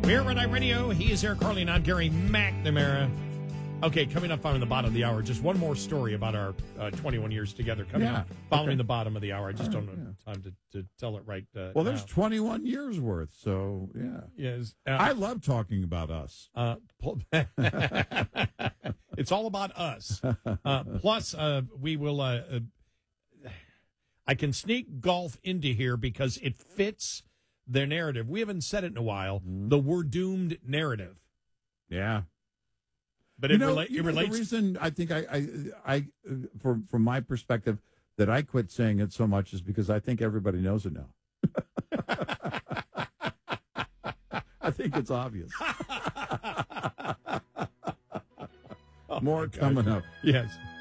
We're Red Eye Radio. He is Eric Carly, and I'm Gary McNamara. Okay, coming up on the bottom of the hour, just one more story about our 21 years together coming up following the bottom of the hour. I just don't have time to tell it right well, there's 21 years worth, so yeah. Yes. I love talking about us. It's all about us. Plus, we will... I can sneak golf into here because it fits their narrative. We haven't said it in a while. The "we're doomed" narrative. Yeah. But it relates. The reason I think I from my perspective, that I quit saying it so much is because I think everybody knows it now. I think it's obvious. Oh, More coming up. Yes.